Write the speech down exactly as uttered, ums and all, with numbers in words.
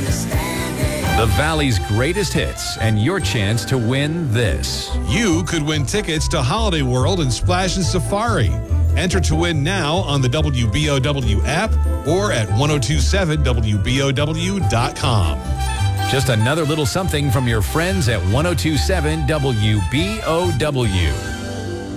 The Valley's greatest hits and your chance to win this. You could win tickets to Holiday World and Splash and Safari. Enter to win now on the W B O W app or at ten twenty-seven W B O W dot com. Just another little something from your friends at ten twenty-seven W B O W.